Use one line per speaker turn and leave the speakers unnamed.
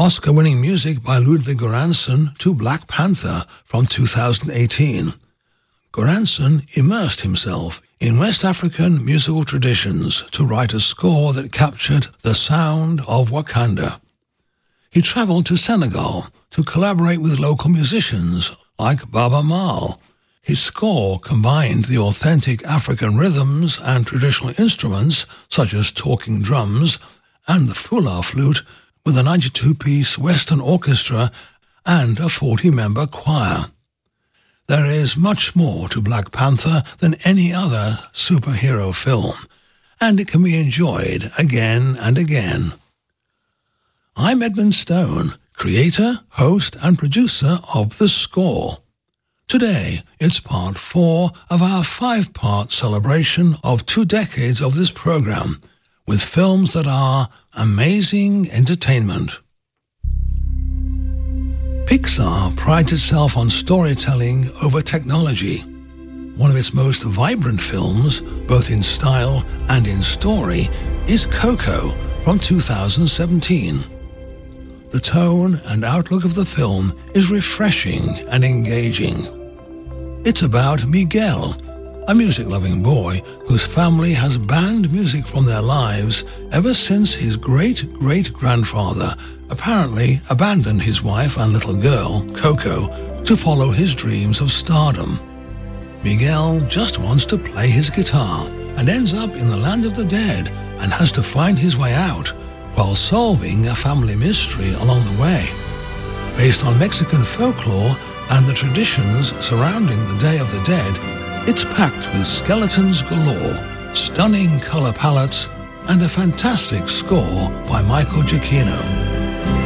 Oscar-winning music by Ludwig Göransson to Black Panther from 2018. Göransson immersed himself in West African musical traditions to write a score that captured the sound of Wakanda. He traveled to Senegal to collaborate with local musicians like Baba Maal. His score combined the authentic African rhythms and traditional instruments such as talking drums and the fula flute with a 92-piece Western orchestra and a 40-member choir. There is much more to Black Panther than any other superhero film, and it can be enjoyed again and again. I'm Edmund Stone, creator, host, and producer of The Score. Today, it's part 4 of our 5-part celebration of 2 decades of this program, with films that are amazing entertainment. Pixar prides itself on storytelling over technology. One of its most vibrant films, both in style and in story, is Coco from 2017. The tone and outlook of the film is refreshing and engaging. It's about Miguel, a music-loving boy whose family has banned music from their lives ever since his great-great-grandfather apparently abandoned his wife and little girl, Coco, to follow his dreams of stardom. Miguel just wants to play his guitar and ends up in the land of the dead and has to find his way out while solving a family mystery along the way. Based on Mexican folklore and the traditions surrounding the Day of the Dead, it's packed with skeletons galore, stunning color palettes, and a fantastic score by Michael Giacchino.